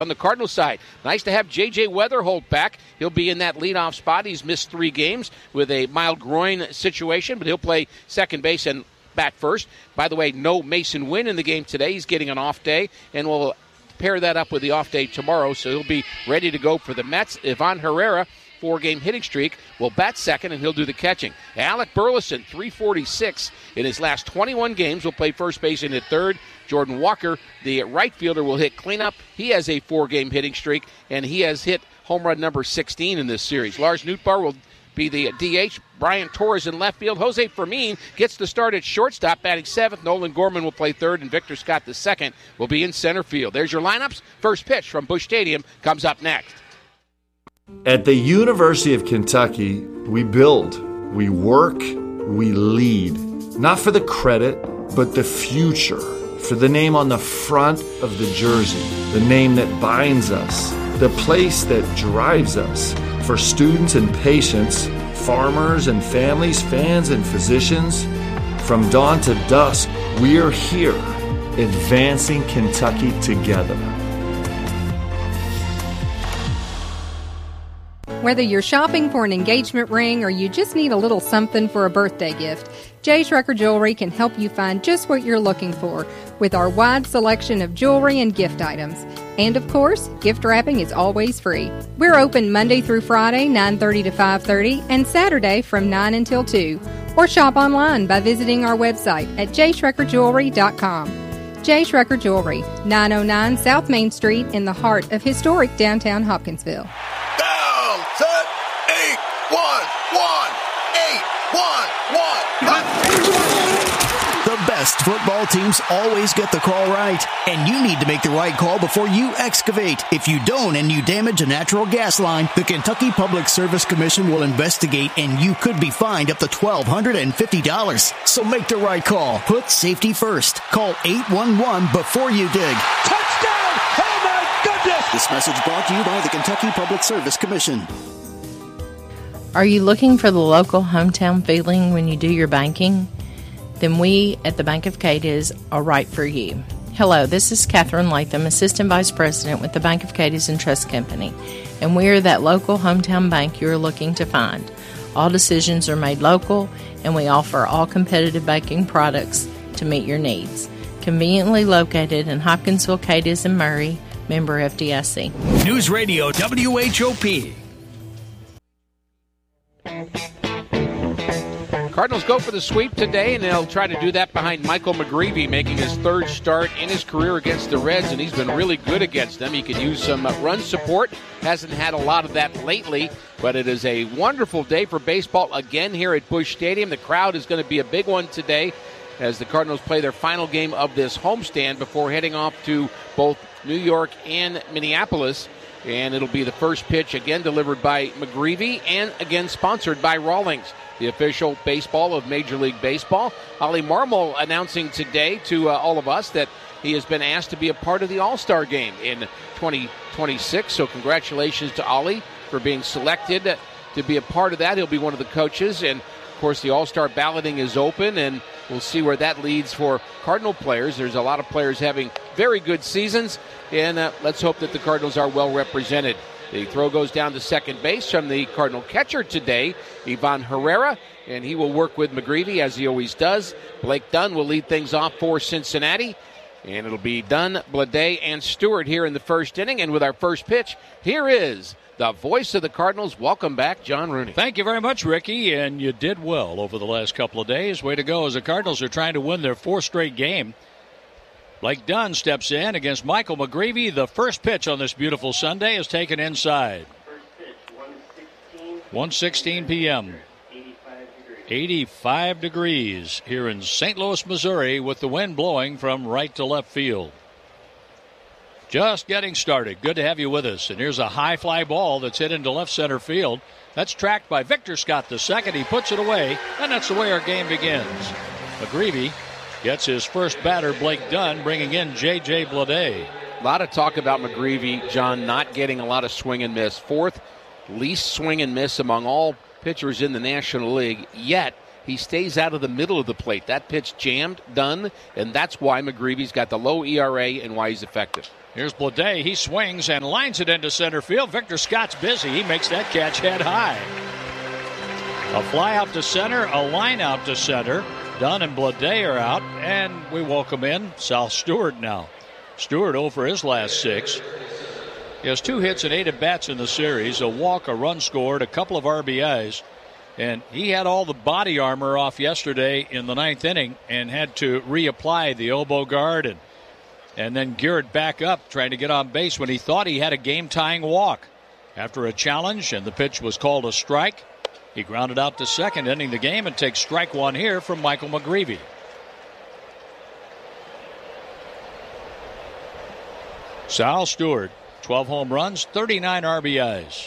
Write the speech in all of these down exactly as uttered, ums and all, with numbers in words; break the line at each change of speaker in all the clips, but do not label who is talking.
On the Cardinals side, nice to have J J. Weatherholt back. He'll be in that leadoff spot. He's missed three games with a mild groin situation, but he'll play second base and bat first. By the way, no Mason Wynn in the game today. He's getting an off day, and we'll pair that up with the off day tomorrow, so he'll be ready to go for the Mets. Ivan Herrera, four-game hitting streak, will bat second, and he'll do the catching. Alec Burleson, three forty-six in his last twenty-one games, will play first base and hit third. Jordan Walker, the right fielder, will hit cleanup. He has a four-game hitting streak, and he has hit home run number sixteen in this series. Lars Nootbaar will be the D H. Brian Torres in left field. Jose Fermin gets the start at shortstop, batting seventh. Nolan Gorman will play third, and Victor Scott the second will be in center field. There's your lineups. First pitch from Busch Stadium comes up next.
At the University of Kentucky, we build, we work, we lead. Not for the credit, but the future. For the name on the front of the jersey, the name that binds us, the place that drives us. For students and patients, farmers and families, fans and physicians, from dawn to dusk, we're here, advancing Kentucky together.
Whether you're shopping for an engagement ring or you just need a little something for a birthday gift, J. Schrecker Jewelry can help you find just what you're looking for with our wide selection of jewelry and gift items. And of course, gift wrapping is always free. We're open Monday through Friday, nine thirty to five thirty, and Saturday from nine until two. Or shop online by visiting our website at j schrecker jewelry dot com. J. Schrecker Jewelry, nine oh nine South Main Street in the heart of historic downtown Hopkinsville.
Down, set, eight, one, one, eight, one, one. The best football teams always get the call right, and you need to make the right call before you excavate. If you don't and you damage a natural gas line, the Kentucky Public Service Commission will investigate, and you could be fined up to twelve hundred fifty dollars. So make the right call. Put safety first. Call eight one one before you dig.
Touchdown! Oh my goodness!
This message brought to you by the Kentucky Public Service Commission.
Are you looking for the local hometown feeling when you do your banking? Then we at the Bank of Cadiz are right for you. Hello, this is Catherine Latham, Assistant Vice President with the Bank of Cadiz and Trust Company, and we are that local hometown bank you are looking to find. All decisions are made local, and we offer all competitive banking products to meet your needs. Conveniently located in Hopkinsville, Cadiz, and Murray, member F D I C.
News Radio W H O P.
Cardinals go for the sweep today, and they'll try to do that behind Michael McGreevy, making his third start in his career against the Reds, and he's been really good against them. He could use some run support. Hasn't had a lot of that lately, but it is a wonderful day for baseball again here at Busch Stadium. The crowd is going to be a big one today as the Cardinals play their final game of this homestand before heading off to both New York and Minneapolis. And it'll be the first pitch, again delivered by McGreevy, and again sponsored by Rawlings, the official baseball of Major League Baseball. Ollie Marmol announcing today to uh, all of us that he has been asked to be a part of the All-Star Game in twenty twenty-six. So congratulations to Ollie for being selected to be a part of that. He'll be one of the coaches. And, of course, the All-Star balloting is open, and we'll see where that leads for Cardinal players. There's a lot of players having very good seasons, and uh, let's hope that the Cardinals are well represented. The throw goes down to second base from the Cardinal catcher today, Ivan Herrera, and he will work with McGreevy as he always does. Blake Dunn will lead things off for Cincinnati, and it'll be Dunn, Blade, and Stewart here in the first inning. And with our first pitch, here is the voice of the Cardinals. Welcome back, John Rooney.
Thank you very much, Ricky, and you did well over the last couple of days. Way to go, as the Cardinals are trying to win their fourth straight game. Blake Dunn steps in against Michael McGreevy. The first pitch on this beautiful Sunday is taken inside. one sixteen p.m. eighty-five degrees here in Saint Louis, Missouri, with the wind blowing from right to left field. Just getting started. Good to have you with us. And here's a high fly ball that's hit into left center field. That's tracked by Victor Scott the second. He puts it away, and that's the way our game begins. McGreevy gets his first batter, Blake Dunn, bringing in J J. Blade.
A lot of talk about McGreevy, John, not getting a lot of swing and miss. Fourth least swing and miss among all pitchers in the National League, yet he stays out of the middle of the plate. That pitch jammed, done, and that's why McGreevy's got the low E R A and why he's effective.
Here's Blade. He swings and lines it into center field. Victor Scott's busy. He makes that catch head high. A fly out to center, a line out to center. Dunn and Blade are out, and we welcome in Sal Stewart now. Stewart oh for his last six. He has two hits and eight at-bats in the series, a walk, a run scored, a couple of R B Is. And he had all the body armor off yesterday in the ninth inning and had to reapply the elbow guard and, and then gear it back up trying to get on base when he thought he had a game-tying walk. After a challenge and the pitch was called a strike, he grounded out to second, ending the game, and takes strike one here from Michael McGreevy. Sal Stewart, twelve home runs, thirty-nine R B Is.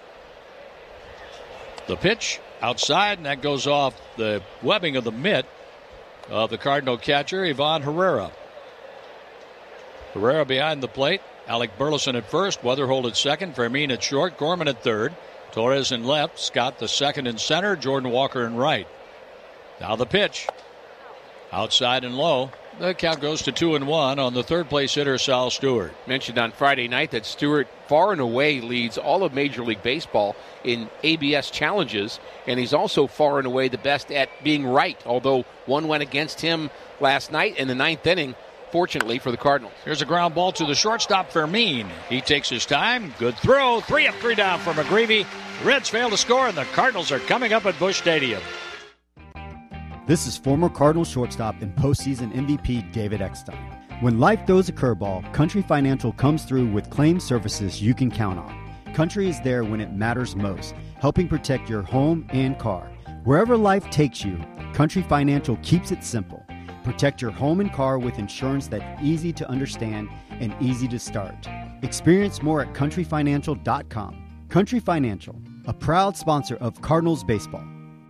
The pitch outside, and that goes off the webbing of the mitt of the Cardinal catcher, Ivan Herrera. Herrera behind the plate. Alec Burleson at first, Weatherholt at second, Fermin at short, Gorman at third, Torres in left, Scott the second in center, Jordan Walker in right. Now the pitch. Outside and low. The count goes to two and one on the third place hitter, Sal Stewart.
Mentioned on Friday night that Stewart far and away leads all of Major League Baseball in A B S challenges, and he's also far and away the best at being right, although one went against him last night in the ninth inning, fortunately for the Cardinals.
Here's a ground ball to the shortstop, Fermin. He takes his time. Good throw. Three up, three down for McGreevy. The Reds fail to score, and the Cardinals are coming up at Busch Stadium.
This is former Cardinals shortstop and postseason M V P David Eckstein. When life throws a curveball, Country Financial comes through with claim services you can count on. Country is there when it matters most, helping protect your home and car. Wherever life takes you, Country Financial keeps it simple. Protect your home and car with insurance that's easy to understand and easy to start. Experience more at country financial dot com. Country Financial, a proud sponsor of Cardinals baseball.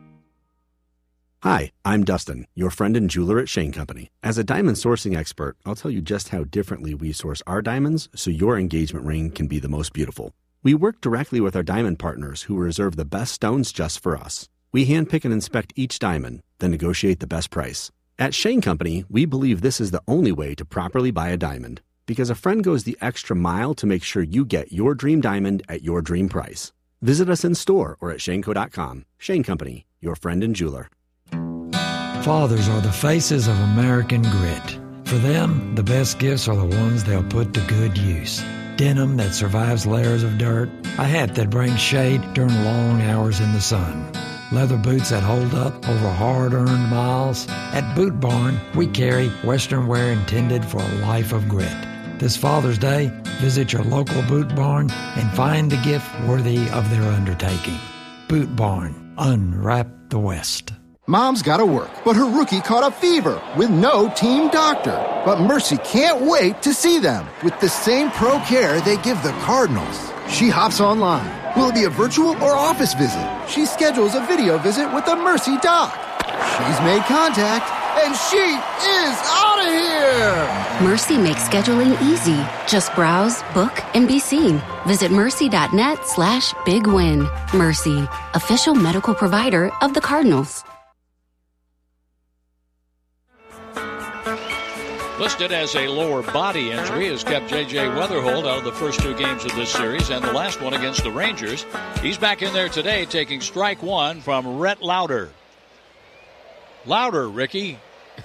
Hi, I'm Dustin, your friend and jeweler at Shane Company. As a diamond sourcing expert, I'll tell you just how differently we source our diamonds so your engagement ring can be the most beautiful. We work directly with our diamond partners who reserve the best stones just for us. We handpick and inspect each diamond, then negotiate the best price. At Shane Company, we believe this is the only way to properly buy a diamond, because a friend goes the extra mile to make sure you get your dream diamond at your dream price. Visit us in store or at shane co dot com. Shane Company, your friend and jeweler.
Fathers are the faces of American grit. For them, the best gifts are the ones they'll put to good use. Denim that survives layers of dirt, a hat that brings shade during long hours in the sun, leather boots that hold up over hard-earned miles. At Boot Barn, we carry Western wear intended for a life of grit. This Father's Day, visit your local Boot Barn and find the gift worthy of their undertaking. Boot Barn, unwrap the West.
Mom's got to work, but her rookie caught a fever with no team doctor. But Mercy can't wait to see them with the same pro care they give the Cardinals. She hops online. Will it be a virtual or office visit? She schedules a video visit with the Mercy doc. She's made contact, and she is out of here!
Mercy makes scheduling easy. Just browse, book, and be seen. Visit mercy.net slash big win. Mercy, official medical provider of the Cardinals.
Listed as a lower body injury has kept J J. Weatherholt out of the first two games of this series and the last one against the Rangers. He's back in there today taking strike one from Rhett Lauder. Louder, Ricky.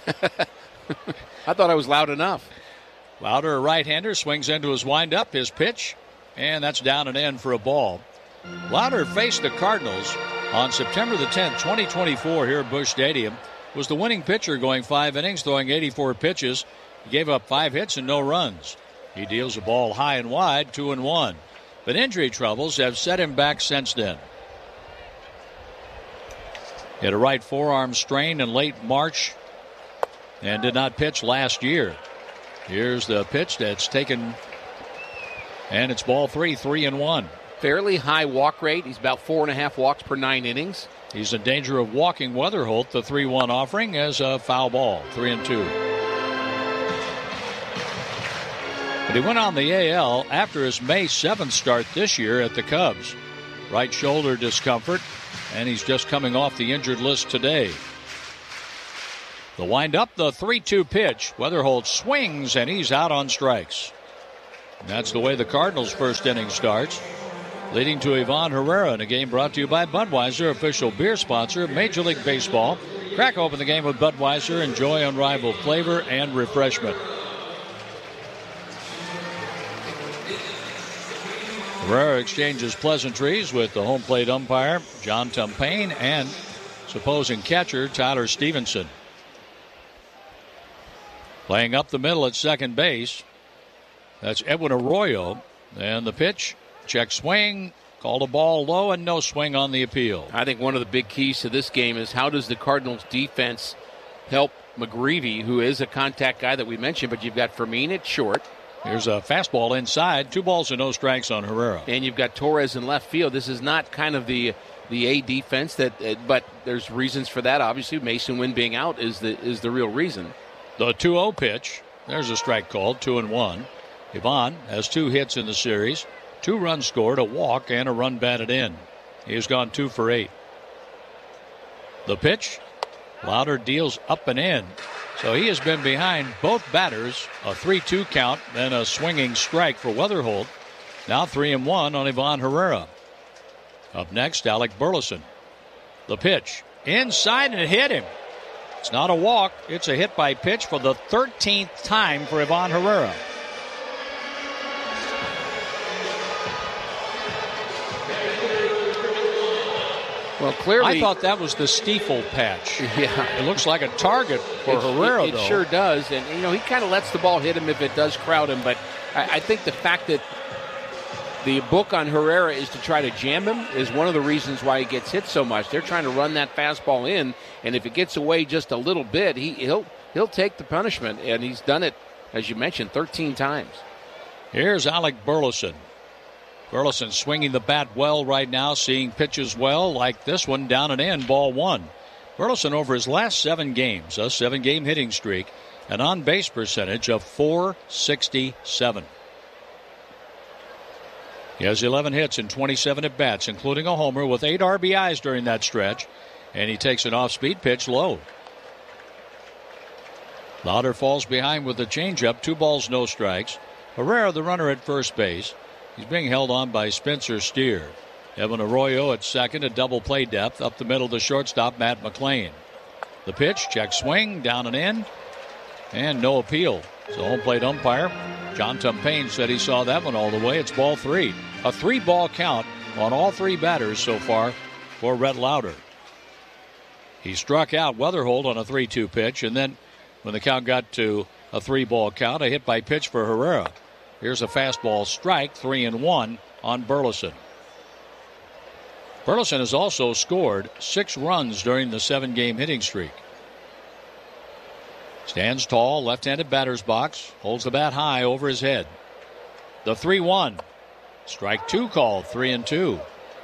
I thought I was loud enough.
Lauder, a right-hander, swings into his windup, his pitch, and that's down and in for a ball. Lauder faced the Cardinals on September the tenth, twenty twenty-four here at Busch Stadium. Was the winning pitcher going five innings, throwing eighty-four pitches. He gave up five hits and no runs. He deals the ball high and wide, two and one. But injury troubles have set him back since then. He had a right forearm strain in late March and did not pitch last year. Here's the pitch that's taken, and it's ball three, three and one.
Fairly high walk rate. He's about four and a half walks per nine innings.
He's in danger of walking Weatherholt. The three one offering as a foul ball, three and two. But he went on the A L after his May seventh start this year at the Cubs. Right shoulder discomfort, and he's just coming off the injured list today. The windup, the three two pitch. Weatherholt swings, and he's out on strikes. That's the way the Cardinals' first inning starts, leading to Ivan Herrera in a game brought to you by Budweiser, official beer sponsor of Major League Baseball. Crack open the game with Budweiser. Enjoy unrivaled flavor and refreshment. Herrera exchanges pleasantries with the home plate umpire, John Tumpain, and opposing catcher, Tyler Stevenson. Playing up the middle at second base, that's Edwin Arroyo. And the pitch, check swing, called a ball low and no swing on the appeal.
I think one of the big keys to this game is how does the Cardinals defense help McGreevy, who is a contact guy that we mentioned, but you've got Fermin at short.
Here's a fastball inside, two balls and no strikes on Herrera.
And you've got Torres in left field. This is not kind of the the A defense that, uh, but there's reasons for that. Obviously, Mason Wynn being out is the is the real reason.
The two oh pitch. There's a strike called, two and one. Ivan has two hits in the series, two runs scored, a walk, and a run batted in. He has gone two for eight. The pitch. Lauder deals up and in. So he has been behind both batters. A three two count, then a swinging strike for Weatherholt. Now three and one on Ivan Herrera. Up next, Alec Burleson. The pitch. Inside and it hit him. It's not a walk. It's a hit by pitch for the thirteenth time for Ivan Herrera.
Well, clearly,
I thought that was the Stiefel patch.
Yeah.
It looks like a target for
it,
Herrera,
it, it
though.
It sure does. And, you know, he kind of lets the ball hit him if it does crowd him. But I, I think the fact that the book on Herrera is to try to jam him is one of the reasons why he gets hit so much. They're trying to run that fastball in, and if it gets away just a little bit, he, he'll he'll take the punishment. And he's done it, as you mentioned, thirteen times.
Here's Alec Burleson. Burleson swinging the bat well right now, seeing pitches well, like this one, down and in, ball one. Burleson over his last seven games, a seven-game hitting streak, an on-base percentage of four sixty-seven. He has eleven hits and twenty-seven at-bats, including a homer with eight R B Is during that stretch, and he takes an off-speed pitch low. Lauder falls behind with a changeup, two balls, no strikes. Herrera, the runner at first base. He's being held on by Spencer Steer. Evan Arroyo at second, a double play depth. Up the middle, the shortstop, Matt McLean. The pitch, check swing, down and in, and no appeal. So home plate umpire, John Tumpain, said he saw that one all the way. It's ball three. A three-ball count on all three batters so far for Rhett Lauder. He struck out Weatherholt on a three two pitch, and then when the count got to a three-ball count, a hit by pitch for Herrera. Here's a fastball strike, three and one on Burleson. Burleson has also scored six runs during the seven-game hitting streak. Stands tall, left-handed batter's box, holds the bat high over his head. The three one. Strike two called, three and two.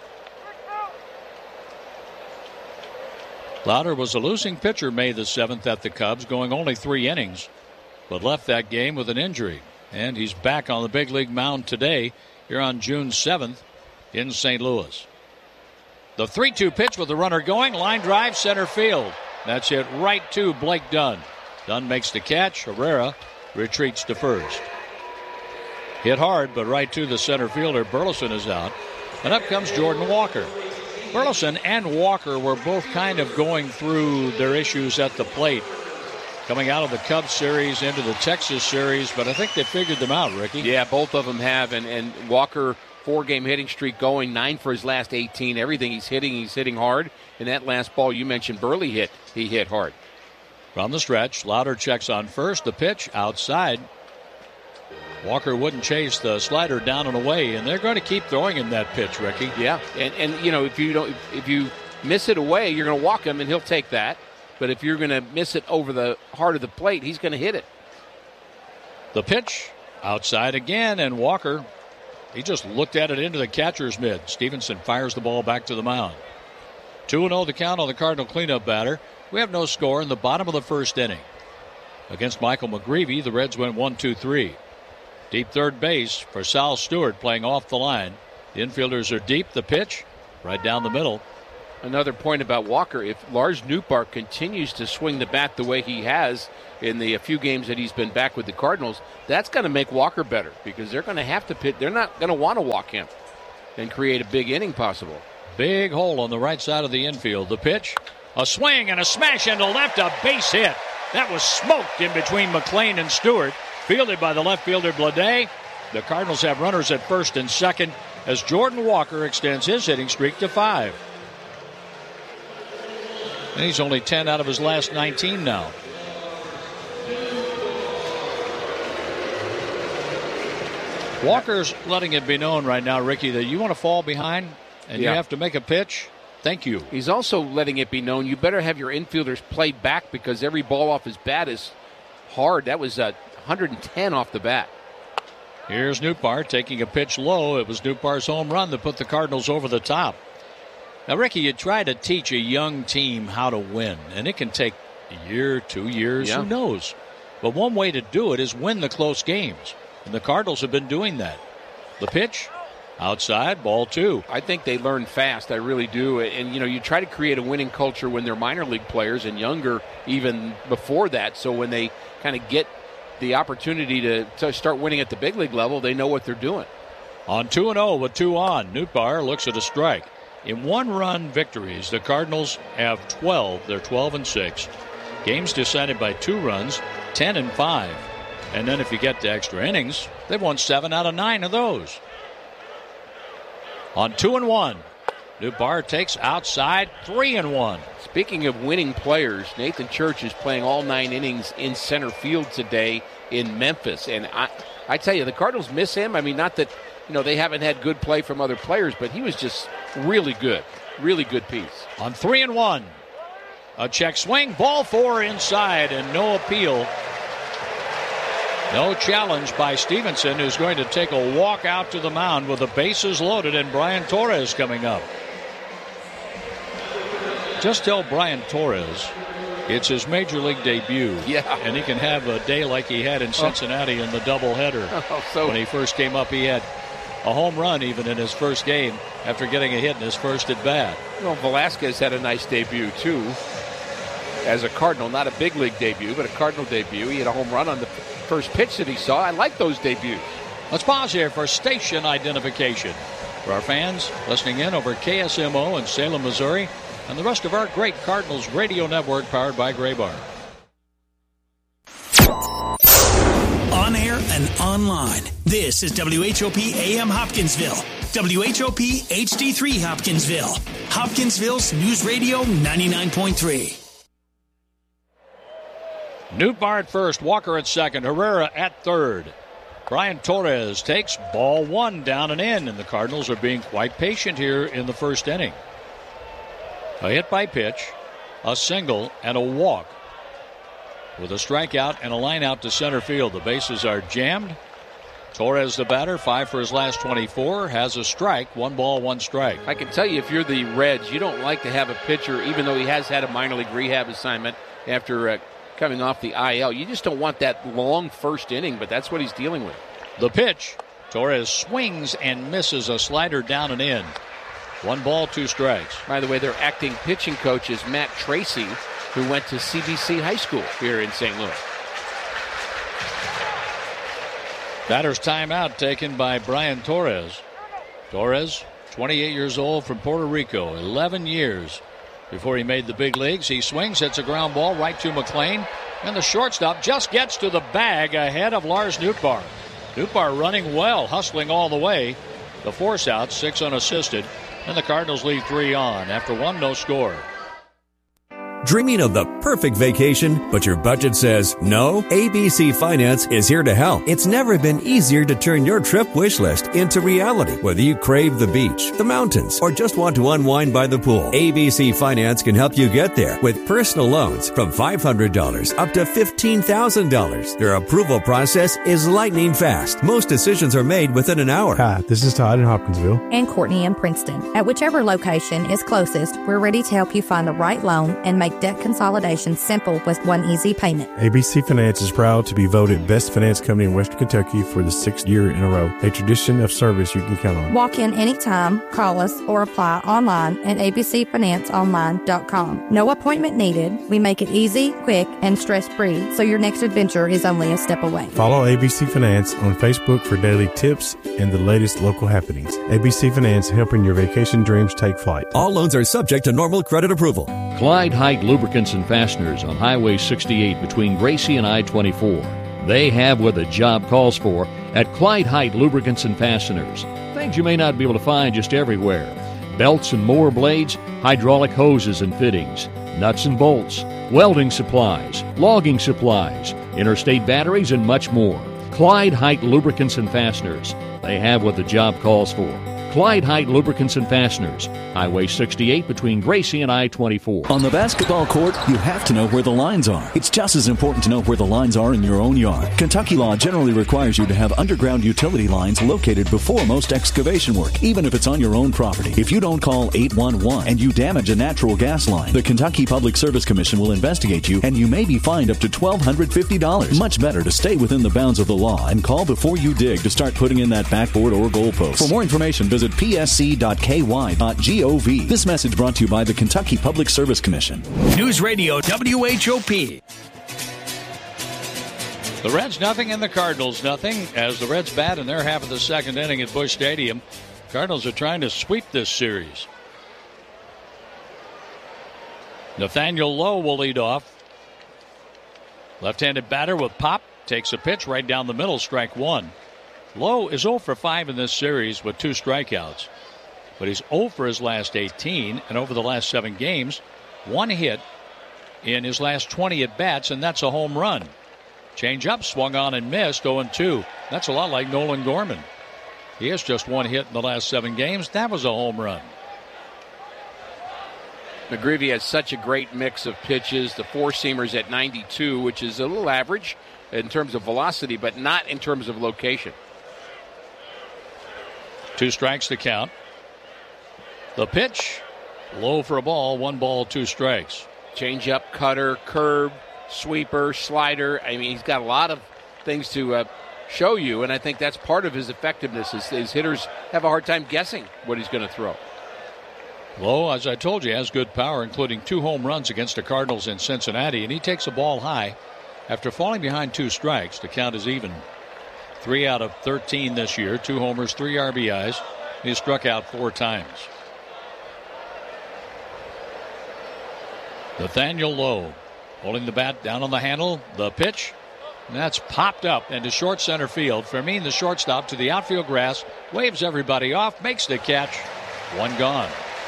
Lauder was a losing pitcher May the seventh at the Cubs, going only three innings, but left that game with an injury. And he's back on the big league mound today, here on June seventh in Saint Louis. The three two pitch with the runner going, line drive, center field. That's it right to Blake Dunn. Dunn makes the catch. Herrera retreats to first. Hit hard, but right to the center fielder. Burleson is out. And up comes Jordan Walker. Burleson and Walker were both kind of going through their issues at the plate, coming out of the Cubs series into the Texas series, but I think they figured them out, Ricky.
Yeah, both of them have, and, and Walker, four-game hitting streak going, nine for his last eighteen. Everything he's hitting, he's hitting hard. And that last ball you mentioned, Burley hit, he hit hard.
From the stretch, Lauder checks on first. The pitch outside. Walker wouldn't chase the slider down and away, and they're going to keep throwing him that pitch, Ricky.
Yeah, and, and you know, if you don't, if you miss it away, you're going to walk him, and he'll take that. But if you're going to miss it over the heart of the plate, he's going to hit it.
The pitch outside again, and Walker, he just looked at it into the catcher's mid. Stevenson fires the ball back to the mound. two and oh the count on the Cardinal cleanup batter. We have no score in the bottom of the first inning. Against Michael McGreevy, the Reds went one two three. Deep third base for Sal Stewart playing off the line. The infielders are deep. The pitch right down the middle.
another point about Walker. If Lars Nootbaar continues to swing the bat the way he has in the few games that he's been back with the Cardinals, that's going to make Walker better because they're going to have to pit. They're not going to want to walk him and create a big inning possible.
Big hole on the right side of the infield. The pitch, a swing and a smash into left, a base hit. That was smoked in between McLean and Stewart, fielded by the left fielder Blade. The Cardinals have runners at first and second as Jordan Walker extends his hitting streak to five. And he's only ten out of his last nineteen now. Walker's letting it be known right now, Ricky, that you want to fall behind and yeah. you have to make a pitch. Thank you.
He's also letting it be known you better have your infielders play back because every ball off his bat is hard. That was uh, one hundred ten off the bat.
Here's Nootbaar taking a pitch low. It was Nootbaar's home run that put the Cardinals over the top. Now, Ricky, you try to teach a young team how to win, and it can take a year, two years, yeah. who knows. But one way to do it is win the close games, and the Cardinals have been doing that. The pitch, outside, ball two.
I think they learn fast. I really do. And, you know, you try to create a winning culture when they're minor league players and younger even before that. So when they kind of get the opportunity to, to start winning at the big league level, they know what they're doing.
On two and oh with two on, Nootbaar looks at a strike. In one-run victories, the Cardinals have twelve. They're twelve and six. Games decided by two runs, ten and five. And then if you get to extra innings, they've won seven out of nine of those. On two and one, Nootbaar takes outside, three and one.
Speaking of winning players, Nathan Church is playing all nine innings in center field today in Memphis. And I, I tell you, the Cardinals miss him. I mean, not that, you know, they haven't had good play from other players, but he was just really good. Really good piece.
On three and one, a check swing, ball four inside, and no appeal. No challenge by Stevenson, who's going to take a walk out to the mound with the bases loaded, and Brian Torres coming up. Just tell Brian Torres it's his major league debut.
Yeah.
And he can have a day like he had in Cincinnati oh. in the doubleheader.
Oh, so
when he first came up, he had a home run even in his first game after getting a hit in his first at bat.
Well, Velasquez had a nice debut, too, as a Cardinal. Not a big league debut, but a Cardinal debut. He had a home run on the first pitch that he saw. I like those debuts.
Let's pause here for station identification. For our fans listening in over K S M O in Salem, Missouri, and the rest of our great Cardinals radio network powered by Graybar.
On air and online, this is W H O P A M Hopkinsville, W H O P H D three Hopkinsville, Hopkinsville's News Radio ninety-nine point three.
Nootbaar at first, Walker at second, Herrera at third. Brian Torres takes ball one down and in, and the Cardinals are being quite patient here in the first inning. A hit by pitch, a single, and a walk. With a strikeout and a line out to center field. The bases are jammed. Torres, the batter, five for his last twenty-four, has a strike, one ball, one strike.
I can tell you, if you're the Reds, you don't like to have a pitcher, even though he has had a minor league rehab assignment after uh, coming off the I L. You just don't want that long first inning, but that's what he's dealing with.
The pitch. Torres swings and misses a slider down and in. One ball, two strikes.
By the way, their acting pitching coach is Matt Tracy, who went to C B C High School here in Saint Louis.
Batter's timeout taken by Brian Torres. Torres, twenty-eight years old, from Puerto Rico, eleven years before he made the big leagues. He swings, hits a ground ball right to McLean, and the shortstop just gets to the bag ahead of Lars Nootbaar. Nootbaar running well, hustling all the way. The force out, six unassisted, and the Cardinals lead three on. After one, no score.
Dreaming of the perfect vacation, but your budget says no? A B C Finance is here to help. It's never been easier to turn your trip wish list into reality. Whether you crave the beach, the mountains, or just want to unwind by the pool, A B C Finance can help you get there with personal loans from five hundred dollars up to fifteen thousand dollars. Their approval process is lightning fast. Most decisions are made within an hour.
Hi, this is Todd in Hopkinsville.
And Courtney in Princeton. At whichever location is closest, we're ready to help you find the right loan and make
make debt consolidation simple with one easy payment.
A B C Finance is proud to be voted Best Finance Company in Western Kentucky for the sixth year in a row, a tradition of service you can count on.
Walk in anytime, call us, or apply online at a b c finance online dot com. No appointment needed. We make it easy, quick, and stress-free, so your next adventure is only a step away.
Follow A B C Finance on Facebook for daily tips and the latest local happenings. A B C Finance, helping your vacation dreams take flight.
All loans are subject to normal credit approval.
Clyde Height Lubricants and Fasteners on Highway sixty-eight between Gracie and I twenty-four. They have what the job calls for at Clyde Height Lubricants and Fasteners. Things you may not be able to find just everywhere. Belts and mower blades, hydraulic hoses and fittings, nuts and bolts, welding supplies, logging supplies, interstate batteries, and much more. Clyde Height Lubricants and Fasteners. They have what the job calls for. Clyde Height Lubricants and Fasteners, Highway sixty-eight between Gracie and I twenty-four.
On the basketball court, you have to know where the lines are. It's just as important to know where the lines are in your own yard. Kentucky law generally requires you to have underground utility lines located before most excavation work, even if it's on your own property. If you don't call eight one one and you damage a natural gas line, the Kentucky Public Service Commission will investigate you, and you may be fined up to one thousand two hundred fifty dollars. Much better to stay within the bounds of the law and call before you dig to start putting in that backboard or goalpost. For more information, visit p s c dot k y dot gov. This message brought to you by the Kentucky Public Service Commission.
News Radio W H O P.
The Reds nothing and the Cardinals nothing as the Reds bat in their half of the second inning at Busch Stadium. Cardinals are trying to sweep this series. Nathaniel Lowe will lead off. Left-handed batter with pop. Takes a pitch right down the middle, strike one. Lowe is oh for five in this series with two strikeouts. But he's oh for his last eighteen, and over the last seven games, one hit in his last twenty at-bats, and that's a home run. Change-up, swung on and missed, oh and two. That's a lot like Nolan Gorman. He has just one hit in the last seven games. That was a home run.
McGreevy has such a great mix of pitches. The four-seamers at ninety-two, which is a little average in terms of velocity, but not in terms of location.
Two strikes to count. The pitch, low for a ball, one ball, two strikes.
Change-up, cutter, curve, sweeper, slider. I mean, he's got a lot of things to uh, show you, and I think that's part of his effectiveness. His, his hitters have a hard time guessing what he's going to throw.
Lowe, as I told you, has good power, including two home runs against the Cardinals in Cincinnati, and he takes a ball high after falling behind two strikes. The count is even. Three out of thirteen this year, two homers, three R B Is. He struck out four times. Nathaniel Lowe holding the bat down on the handle. The pitch, and that's popped up into short center field. Fermin, the shortstop, to the outfield grass, waves everybody off, makes the catch. One gone.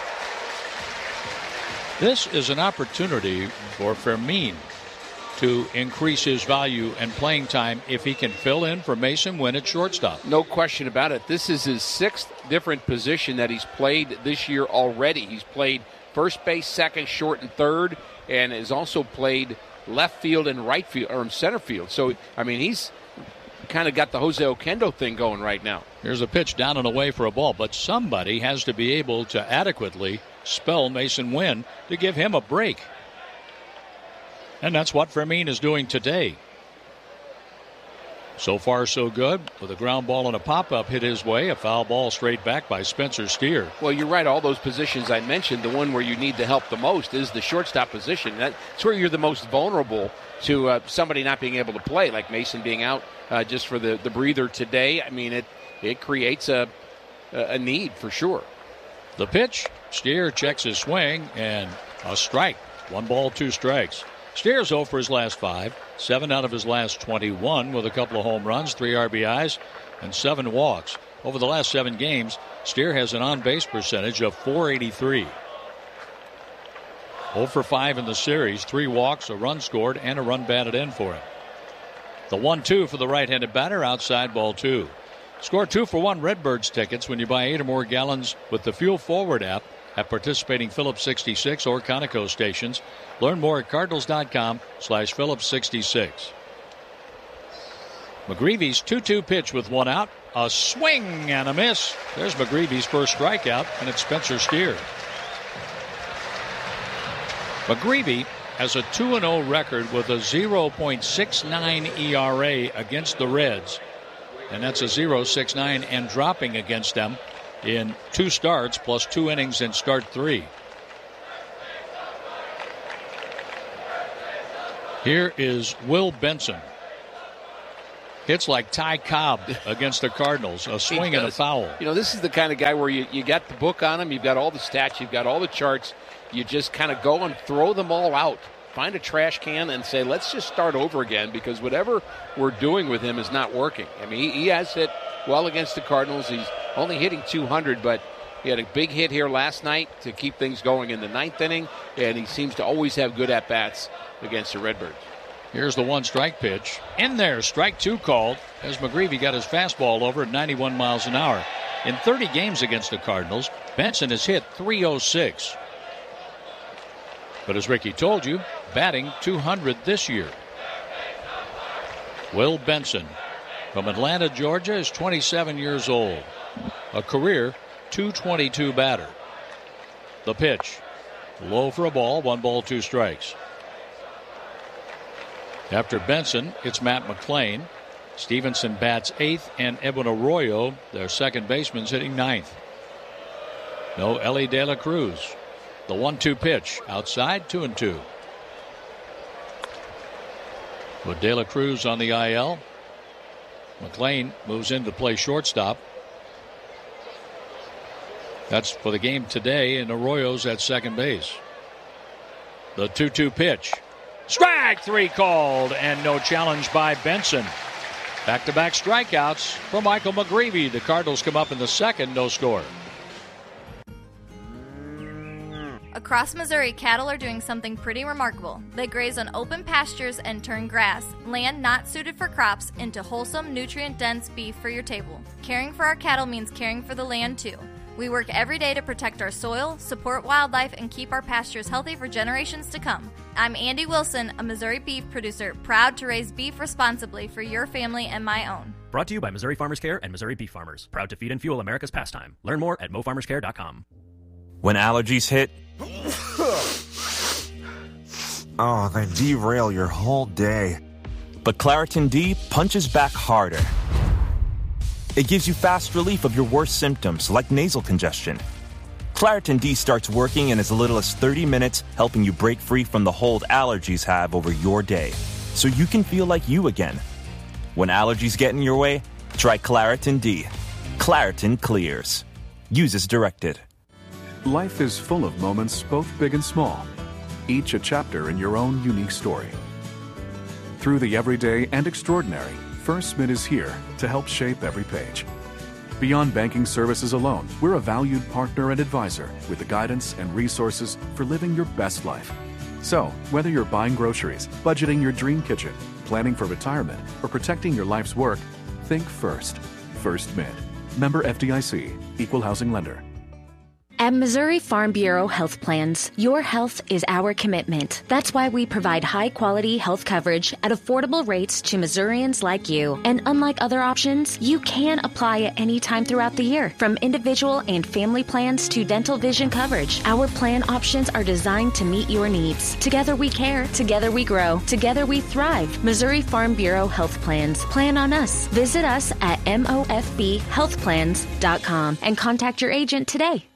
This is an opportunity for Fermin to increase his value and playing time if he can fill in for Mason Wynn at shortstop.
No question about it. This is his sixth different position that he's played this year already. He's played first base, second, short, and third, and has also played left field and right field, or center field. So, I mean, he's kind of got the Jose Oquendo thing going right now.
Here's a pitch down and away for a ball, but somebody has to be able to adequately spell Mason Wynn to give him a break. And that's what Fermin is doing today. So far, so good. With a ground ball and a pop-up hit his way, a foul ball straight back by Spencer Steer.
Well, you're right. All those positions I mentioned, the one where you need the help the most is the shortstop position. That's where you're the most vulnerable to uh, somebody not being able to play, like Mason being out uh, just for the, the breather today. I mean, it it creates a a need for sure.
The pitch, Steer checks his swing, and a strike. One ball, two strikes. Steer's oh for his last five, seven out of his last twenty-one with a couple of home runs, three R B Is, and seven walks. Over the last seven games, Steer has an on-base percentage of four eighty-three. oh for five in the series, three walks, a run scored, and a run batted in for him. The one two for the right-handed batter, outside ball two. Score two for one Redbirds tickets when you buy eight or more gallons with the Fuel Forward app at participating Phillips sixty-six or Conoco stations. Learn more at cardinals.com slash Phillips 66. McGreevy's two two pitch with one out. A swing and a miss. There's McGreevy's first strikeout, and it's Spencer Steer. McGreevy has a two and oh record with a oh point six nine E R A against the Reds. And that's a oh point six nine and dropping against them in two starts plus two innings in start three. Here is Will Benson. Hits like Ty Cobb against the Cardinals. A swing and a foul.
You know, this is the kind of guy where you, you got the book on him, you've got all the stats, you've got all the charts. You just kind of go and throw them all out. Find a trash can and say, let's just start over again, because whatever we're doing with him is not working. I mean, he, he has hit well against the Cardinals. He's only hitting two hundred, but he had a big hit here last night to keep things going in the ninth inning, and he seems to always have good at-bats against the Redbirds.
Here's the one strike pitch. In there, strike two called as McGreevy got his fastball over at ninety-one miles an hour. In thirty games against the Cardinals, Benson has hit three oh six. But as Ricky told you, batting two hundred this year. Will Benson from Atlanta, Georgia, is twenty-seven years old. A career two twenty-two batter. The pitch. Low for a ball, one ball, two strikes. After Benson, it's Matt McLain. Stevenson bats eighth, and Edwin Arroyo, their second baseman, hitting ninth. No Ellie De La Cruz. The one two pitch. Outside, two and two. With De La Cruz on the I L, McLain moves in to play shortstop. That's for the game today, and Arroyo's at second base. The two two pitch. Strike three called, and no challenge by Benson. Back-to-back strikeouts for Michael McGreevy. The Cardinals come up in the second, no score.
Across Missouri, cattle are doing something pretty remarkable. They graze on open pastures and turn grass, land not suited for crops, into wholesome, nutrient-dense beef for your table. Caring for our cattle means caring for the land, too. We work every day to protect our soil, support wildlife, and keep our pastures healthy for generations to come. I'm Andy Wilson, a Missouri beef producer, proud to raise beef responsibly for your family and my own.
Brought to you by Missouri Farmers Care and Missouri Beef Farmers. Proud to feed and fuel America's pastime. Learn more at mo farmers care dot com.
When allergies hit, oh, they derail your whole day. But Claritin D punches back harder. It gives you fast relief of your worst symptoms, like nasal congestion. Claritin D starts working in as little as thirty minutes, helping you break free from the hold allergies have over your day, so you can feel like you again. When allergies get in your way, try Claritin D. Claritin clears. Use as directed.
Life is full of moments, both big and small, each a chapter in your own unique story. Through the everyday and extraordinary, First Mint is here to help shape every page. Beyond banking services alone, we're a valued partner and advisor with the guidance and resources for living your best life. So, whether you're buying groceries, budgeting your dream kitchen, planning for retirement, or protecting your life's work, think First. First Mint. Member F D I C. Equal housing lender.
At Missouri Farm Bureau Health Plans, your health is our commitment. That's why we provide high-quality health coverage at affordable rates to Missourians like you. And unlike other options, you can apply at any time throughout the year. From individual and family plans to dental vision coverage, our plan options are designed to meet your needs. Together we care. Together we grow. Together we thrive. Missouri Farm Bureau Health Plans. Plan on us. Visit us at M O F B health plans dot com and contact your agent today.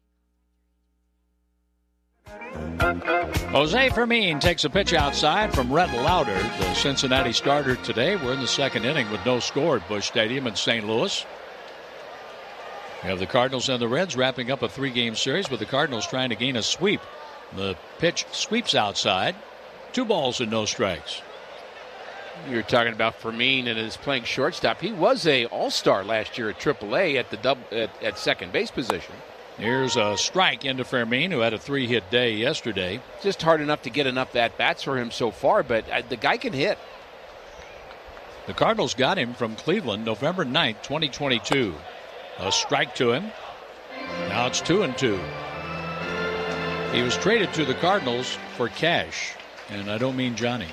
Jose Fermin takes a pitch outside from Rhett Lauder, the Cincinnati starter today. We're in the second inning with no score at Busch Stadium in Saint Louis. We have the Cardinals and the Reds wrapping up a three-game series with the Cardinals trying to gain a sweep. The pitch sweeps outside. Two balls and no strikes.
You're talking about Fermin and his playing shortstop. He was a all-star last year at triple A at the double, at, at second base position.
Here's a strike into Fermin, who had a three-hit day yesterday.
Just hard enough to get enough at-bats for him so far, but uh, the guy can hit.
The Cardinals got him from Cleveland November ninth, twenty twenty-two. A strike to him. Now it's two and two. He was traded to the Cardinals for cash, and I don't mean Johnny.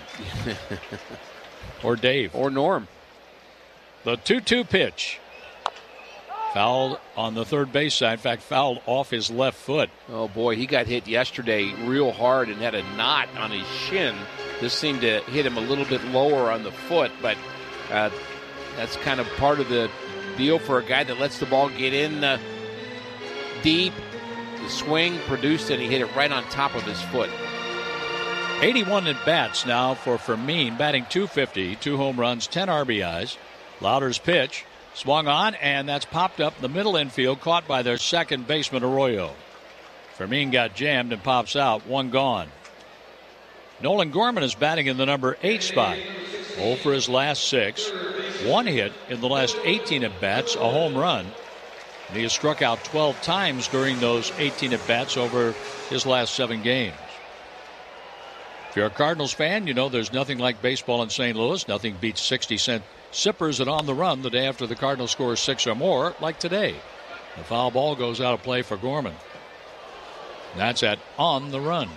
Or Dave.
Or Norm.
The two two pitch. Fouled on the third base side. In fact, fouled off his left foot.
Oh, boy, he got hit yesterday real hard and had a knot on his shin. This seemed to hit him a little bit lower on the foot, but uh, that's kind of part of the deal for a guy that lets the ball get in uh, deep. The swing produced, and he hit it right on top of his foot.
eighty-one at bats now for Fermin, batting two fifty, two home runs, ten R B Is. Lauder's pitch. Swung on, and that's popped up in the middle infield, caught by their second baseman, Arroyo. Fermin got jammed and pops out, one gone. Nolan Gorman is batting in the number eight spot. oh for his last six. One hit in the last eighteen at-bats, a home run. And he has struck out twelve times during those eighteen at-bats over his last seven games. If you're a Cardinals fan, you know there's nothing like baseball in Saint Louis. Nothing beats sixty-cent sippers at On the Run the day after the Cardinals score six or more, like today. The foul ball goes out of play for Gorman. That's at On the Run.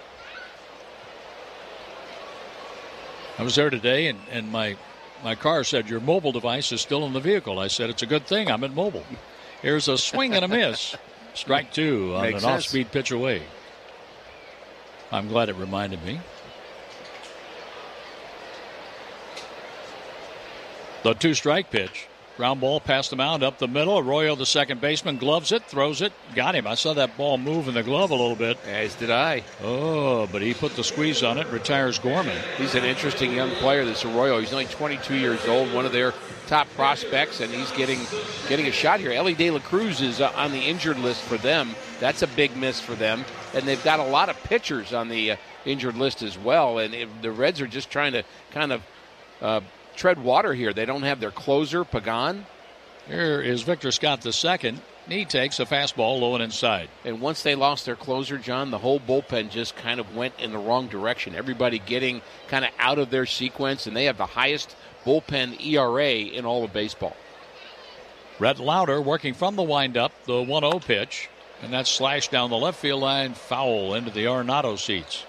I was there today, and, and my, my car said, your mobile device is still in the vehicle. I said, it's a good thing I'm at mobile. Here's a swing and a miss. Strike two on
Makes
an
sense.
off-speed pitch away. I'm glad it reminded me. The two-strike pitch. Ground ball past the mound, up the middle. Arroyo, the second baseman, gloves it, throws it, got him. I saw that ball move in the glove a little bit.
As did I.
Oh, but he put the squeeze on it, retires Gorman.
He's an interesting young player, this Arroyo. He's only twenty-two years old, one of their top prospects, and he's getting getting a shot here. Ellie De La Cruz is uh, on the injured list for them. That's a big miss for them. And they've got a lot of pitchers on the uh, injured list as well. And it, the Reds are just trying to kind of uh, tread water here. They don't have their closer, Pagan.
Here is Victor Scott the second. He takes a fastball low and inside.
And once they lost their closer, John, the whole bullpen just kind of went in the wrong direction. Everybody getting kind of out of their sequence, and they have the highest bullpen E R A in all of baseball.
Rhett Lauder working from the windup, the one oh pitch. And that's slashed down the left field line, foul into the Arenado seats.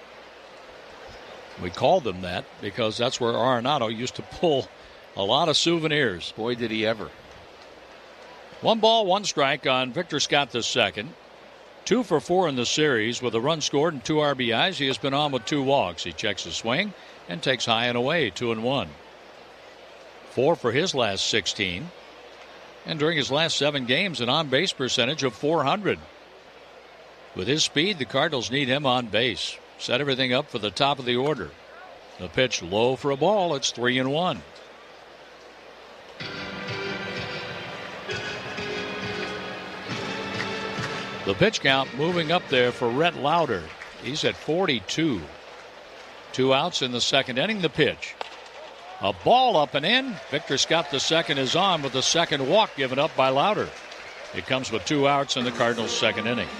We called them that because that's where Arenado used to pull a lot of souvenirs.
Boy, did he ever.
One ball, one strike on Victor Scott the second. Two for four in the series with a run scored and two R B Is. He has been on with two walks. He checks his swing and takes high and away, two and one. Four for his last sixteen. And during his last seven games, an on-base percentage of four hundred. With his speed, the Cardinals need him on base. Set everything up for the top of the order. The pitch low for a ball. It's three and one. The pitch count moving up there for Rhett Lauder. He's at forty-two. Two outs in the second inning. The pitch. A ball up and in. Victor Scott the second is on with the second walk given up by Lauder. It comes with two outs in the Cardinals' second inning.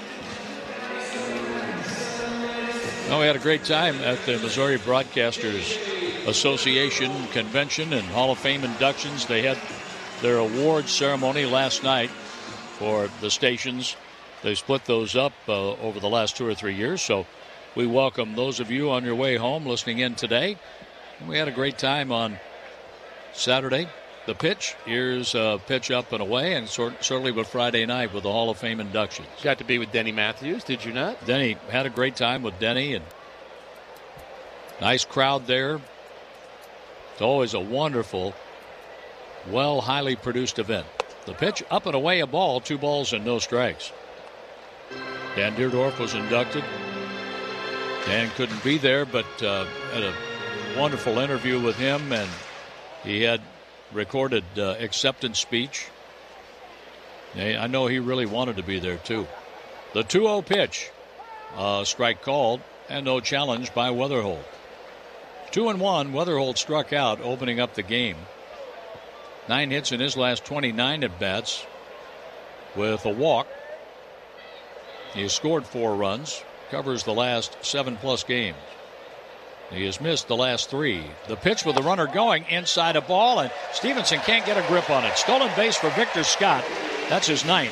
Well, we had a great time at the Missouri Broadcasters Association convention and Hall of Fame inductions. They had their awards ceremony last night for the stations. They split those up uh, over the last two or three years. So we welcome those of you on your way home listening in today. We had a great time on Saturday. The pitch, here's a pitch up and away, and sort, certainly with Friday night with the Hall of Fame inductions.
Got to be with Denny Matthews, did you not?
Denny had a great time with Denny, and nice crowd there. It's always a wonderful, well, highly produced event. The pitch up and away, a ball, two balls and no strikes. Dan Deerdorf was inducted. Dan couldn't be there, but uh, had a wonderful interview with him, and he had recorded uh, acceptance speech. I know he really wanted to be there too. The two oh pitch, uh, strike called, and no challenge by Weatherholt. Two and one, Weatherholt struck out, opening up the game. Nine hits in his last twenty-nine at bats, with a walk. He has scored four runs, covers the last seven plus games. He has missed the last three. The pitch with the runner going inside a ball, and Stevenson can't get a grip on it. Stolen base for Victor Scott. That's his ninth.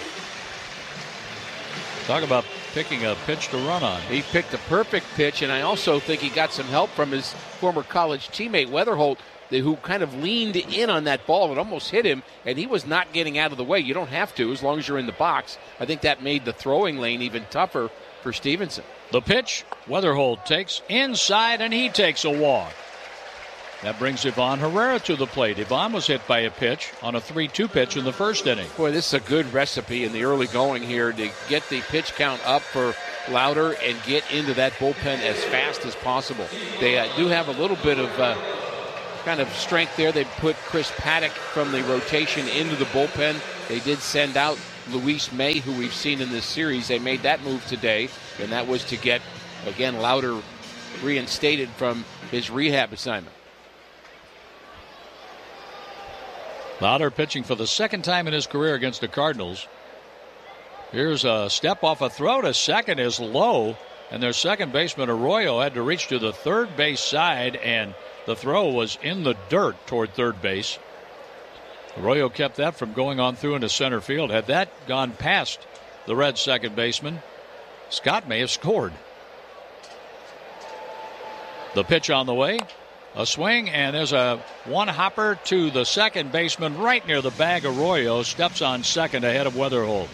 Talk about picking a pitch to run on.
He picked a perfect pitch, and I also think he got some help from his former college teammate, Weatherholt. who kind of leaned in on that ball. It almost hit him, and he was not getting out of the way. You don't have to as long as you're in the box. I think that made the throwing lane even tougher for Stevenson.
The pitch, Weatherholt takes inside, and he takes a walk. That brings Ivan Herrera to the plate. Ivan was hit by a pitch on a three two pitch in the first inning.
Boy, this is a good recipe in the early going here to get the pitch count up for Lauder and get into that bullpen as fast as possible. They uh, do have a little bit of uh, kind of strength there. They put Chris Paddock from the rotation into the bullpen. They did send out Luis May, who we've seen in this series. They made that move today, and that was to get, again, Lauder reinstated from his rehab assignment.
Lauder pitching for the second time in his career against the Cardinals. Here's a step off a throw to second is low, and their second baseman Arroyo had to reach to the third base side, and the throw was in the dirt toward third base. Arroyo kept that from going on through into center field. Had that gone past the Reds' second baseman, Scott may have scored. The pitch on the way. A swing, and there's a one-hopper to the second baseman right near the bag. Arroyo steps on second ahead of Weatherholt.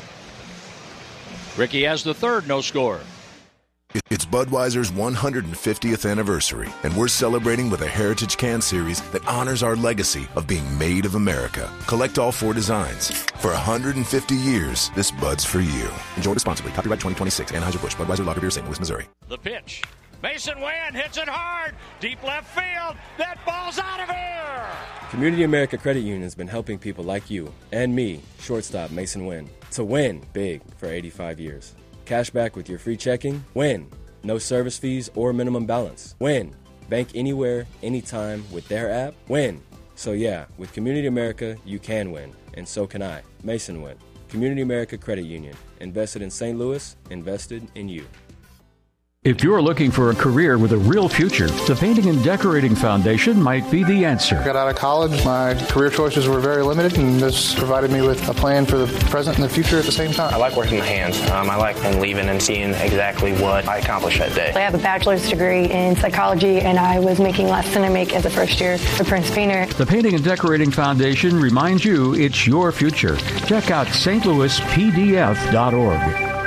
Ricky has the third, no score.
It's Budweiser's one hundred fiftieth anniversary, and we're celebrating with a Heritage Can Series that honors our legacy of being made of America. Collect all four designs. For one hundred fifty years, this Bud's for you. Enjoy responsibly. Copyright twenty twenty-six. Anheuser-Busch. Budweiser Lager Beer, Saint Louis, Missouri.
The pitch. Mason Wynn hits it hard. Deep left field. That ball's out of here.
Community America Credit Union has been helping people like you and me, shortstop Mason Wynn, to win big for eighty-five years. Cash back with your free checking. Win. No service fees or minimum balance. Win. Bank anywhere, anytime with their app. Win. So yeah, with Community America, you can win. And so can I. Mason Wynn. Community America Credit Union. Invested in Saint Louis. Invested in you.
If you're looking for a career with a real future, the Painting and Decorating Foundation might be the answer.
I got out of college, my career choices were very limited, and this provided me with a plan for the present and the future at the same time.
I like working my hands. Um, I like leaving and seeing exactly what I accomplished that day.
I have a bachelor's degree in psychology, and I was making less than I make as a first year for Prince Painter.
The Painting and Decorating Foundation reminds you it's your future. Check out S T Louis P D F dot org.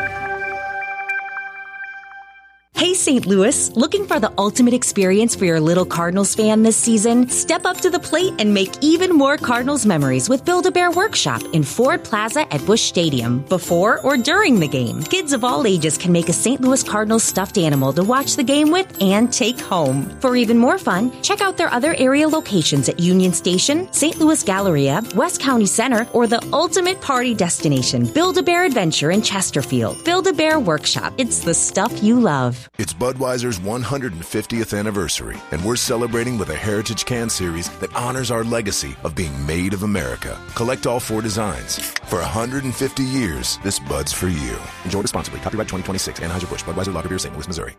Hey, Saint Louis, looking for the ultimate experience for your little Cardinals fan this season? Step up to the plate and make even more Cardinals memories with Build-A-Bear Workshop in Ford Plaza at Busch Stadium, before or during the game. Kids of all ages can make a Saint Louis Cardinals stuffed animal to watch the game with and take home. For even more fun, check out their other area locations at Union Station, Saint Louis Galleria, West County Center, or the ultimate party destination, Build-A-Bear Adventure in Chesterfield. Build-A-Bear Workshop. It's the stuff you love.
It's Budweiser's one hundred fiftieth anniversary, and we're celebrating with a Heritage Can Series that honors our legacy of being made of America. Collect all four designs. For one hundred fifty years, this Bud's for you. Enjoy responsibly. Copyright twenty twenty-six. Anheuser-Busch. Budweiser Lager Beer, Saint Louis, Missouri.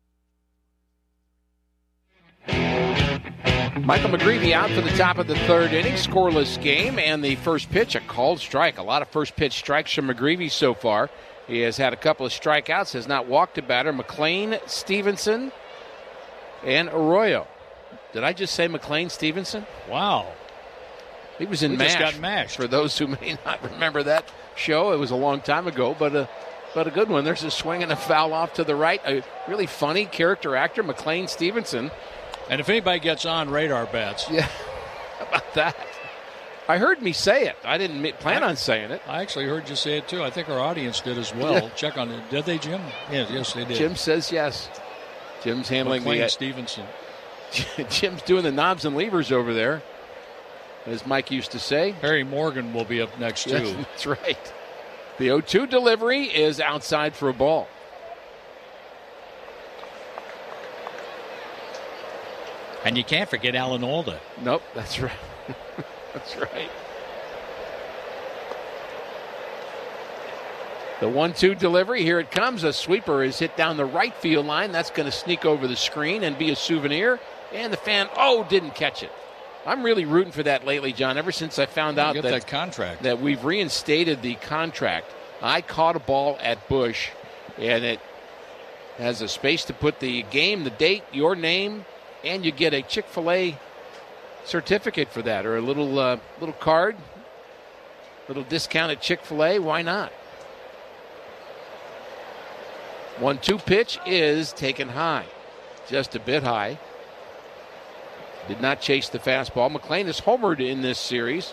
Michael McGreevy out for the top of the third inning. Scoreless game, and the first pitch, a called strike. A lot of first pitch strikes from McGreevy so far. He has had a couple of strikeouts, has not walked a batter. McLean, Stevenson, and Arroyo. Did I just say McLean, Stevenson?
Wow.
He was in
we
MASH.
Just got mashed.
For those who may not remember that show, it was a long time ago, but a, but a good one. There's a swing and a foul off to the right. A really funny character actor, McLean Stevenson.
And if anybody gets on radar bats.
Yeah, how about that? I heard me say it. I didn't plan on saying it.
I actually heard you say it, too. I think our audience did as well. Yeah. Check on it. Did they, Jim? Yes, yes, they did.
Jim says yes. Jim's handling
McLean
the...
Stevenson.
Jim's doing the knobs and levers over there, as Mike used to say.
Harry Morgan will be up next, too.
Yes, that's right. The oh two delivery is outside for a ball.
And you can't forget Alan Alda.
Nope, that's right. That's right. The one two delivery, here it comes. A sweeper is hit down the right field line. That's going to sneak over the screen and be a souvenir. And the fan, oh, didn't catch it. I'm really rooting for that lately, John, ever since I found out
that,
that,
contract.
that we've reinstated the contract. I caught a ball at Busch, and it has a space to put the game, the date, your name, and you get a Chick-fil-A certificate for that, or a little uh, little card, little discount at Chick-fil-A. Why not? one two pitch is taken high, just a bit high. Did not chase the fastball. McLean is homered in this series.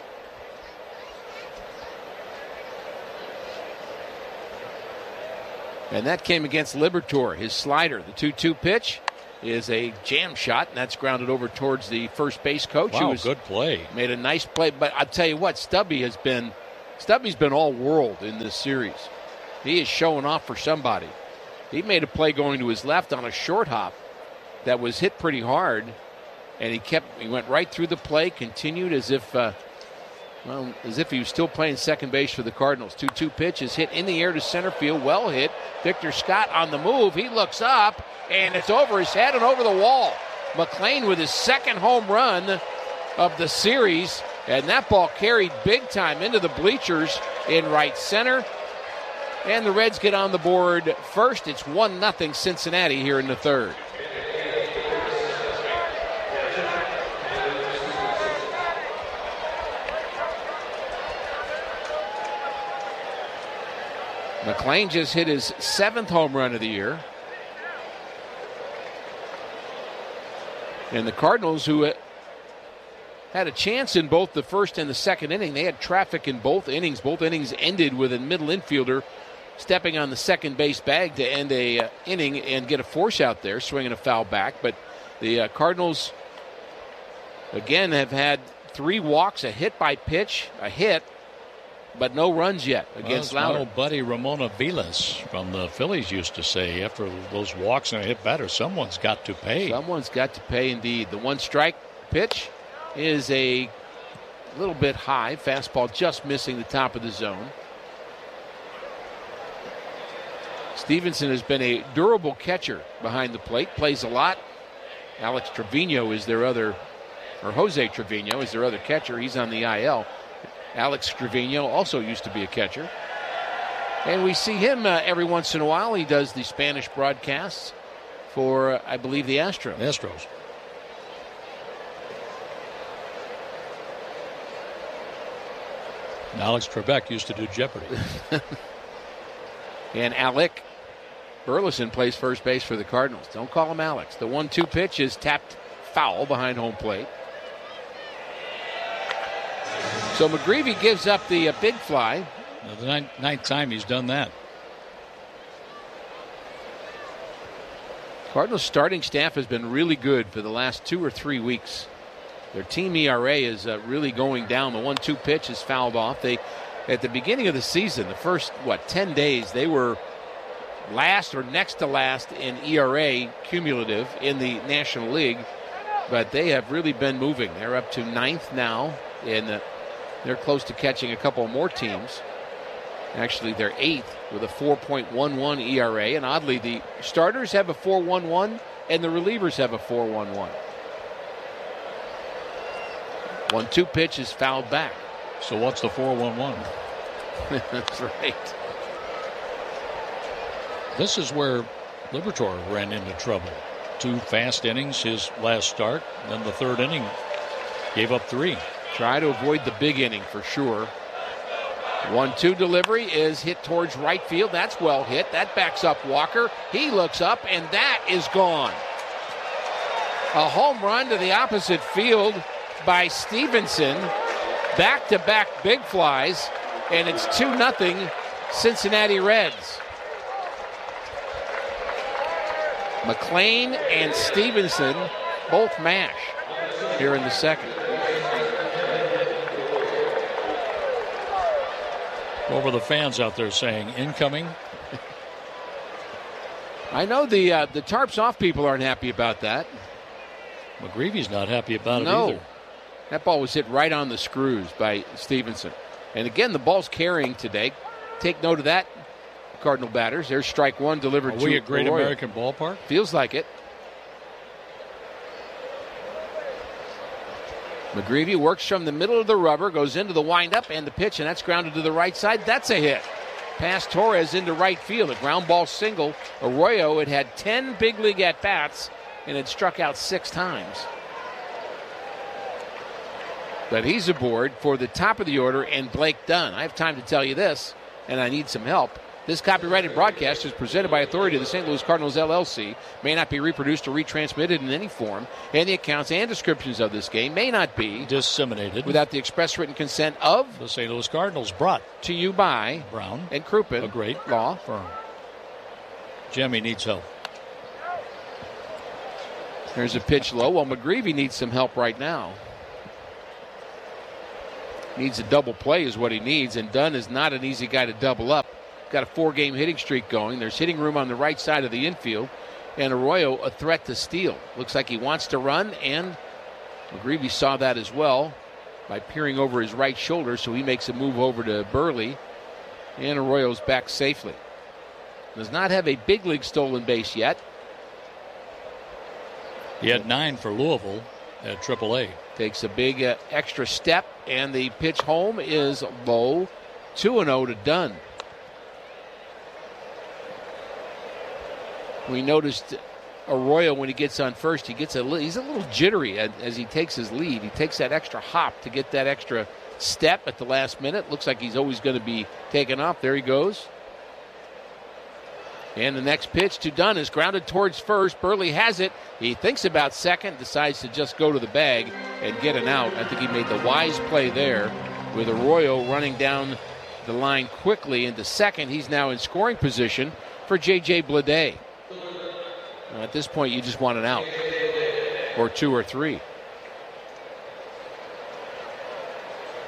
And that came against Liberatore. His slider, the two two pitch, is a jam shot, and that's grounded over towards the first base coach.
Wow,
who was,
good play.
Made a nice play. But I'll tell you what, Stubby has been, Stubby's been all world in this series. He is showing off for somebody. He made a play going to his left on a short hop that was hit pretty hard, and he kept, he went right through the play, continued as if, uh, well, as if he was still playing second base for the Cardinals. two two pitch is hit in the air to center field, well hit. Victor Scott on the move. He looks up, and it's over his head and over the wall. McLean with his second home run of the series, and that ball carried big time into the bleachers in right center. And the Reds get on the board first. It's one nothing Cincinnati here in the third. McLean just hit his seventh home run of the year. And the Cardinals, who had a chance in both the first and the second inning, they had traffic in both innings. Both innings ended with a middle infielder stepping on the second base bag to end a uh, inning and get a force out there, swinging a foul back. But the uh, Cardinals, again, have had three walks, a hit by pitch, a hit, but no runs yet against
well,
Lauder.
My old buddy Ramona Vilas from the Phillies used to say, after those walks and a hit batter, someone's got to pay.
Someone's got to pay indeed. The one strike pitch is a little bit high. Fastball just missing the top of the zone. Stevenson has been a durable catcher behind the plate, plays a lot. Alex Trevino is their other, or Jose Trevino is their other catcher. He's on the I L. Alex Trevino also used to be a catcher. And we see him uh, every once in a while. He does the Spanish broadcasts for, uh, I believe, the Astros.
Astros. Alex Trebek used to do Jeopardy.
And Alec Burleson plays first base for the Cardinals. Don't call him Alex. The one two pitch is tapped foul behind home plate. So McGreevy gives up the uh, big fly.
Now, the ninth, ninth time he's done that.
Cardinals starting staff has been really good for the last two or three weeks. Their team E R A is uh, really going down. The one two pitch is fouled off. They, at the beginning of the season, the first, what, ten days, they were last or next to last in E R A cumulative in the National League. But they have really been moving. They're up to ninth now, and uh, they're close to catching a couple more teams. Actually, they're eighth with a four point one one E R A. And oddly, the starters have a four point one one, and the relievers have a four point one one. one two pitch is fouled back.
So what's the four one one?
That's right.
This is where Liberatore ran into trouble. Two fast innings his last start. Then the third inning gave up three.
Try to avoid the big inning for sure. one two delivery is hit towards right field. That's well hit. That backs up Walker. He looks up, and that is gone. A home run to the opposite field by Stevenson. Back-to-back big flies, and it's two nothing Cincinnati Reds. McLean and Stevenson both mash here in the second.
What were the fans out there saying? Incoming?
I know the uh, the tarps off people aren't happy about that.
McGreevy's not happy about it
no.
either.
That ball was hit right on the screws by Stevenson. And again, the ball's carrying today. Take note of that, Cardinal batters. There's strike one delivered
Are
to
we at Great
Arroyo.
American Ballpark?
Feels like it. McGreevy works from the middle of the rubber, goes into the windup and the pitch, and that's grounded to the right side. That's a hit. Past Torres into right field. A ground ball single. Arroyo had had ten big league at-bats and had struck out six times. But he's aboard for the top of the order and Blake Dunn. I have time to tell you this, and I need some help. This copyrighted broadcast is presented by authority of the Saint Louis Cardinals, L L C, may not be reproduced or retransmitted in any form, and the accounts and descriptions of this game may not be
disseminated
without the express written consent of
the Saint Louis Cardinals, brought
to you by
Brown
and Crouppen,
a great
law
firm. Jimmy needs help.
There's a pitch low. Well, McGreevy needs some help right now. Needs a double play is what he needs, and Dunn is not an easy guy to double up. Got a four-game hitting streak going. There's hitting room on the right side of the infield, and Arroyo a threat to steal. Looks like he wants to run, and McGreevy saw that as well by peering over his right shoulder, so he makes a move over to Burley, and Arroyo's back safely. Does not have a big league stolen base yet.
He had nine for Louisville at triple A.
Takes a big uh, extra step, and the pitch home is low. two and oh to Dunn. We noticed Arroyo, when he gets on first, he gets a li- he's a little jittery as, as he takes his lead. He takes that extra hop to get that extra step at the last minute. Looks like he's always going to be taken off. There he goes. And the next pitch to Dunn is grounded towards first. Burley has it. He thinks about second, decides to just go to the bag and get an out. I think he made the wise play there with Arroyo running down the line quickly into second. He's now in scoring position for J J Bleday. At this point, you just want an out, or two or three.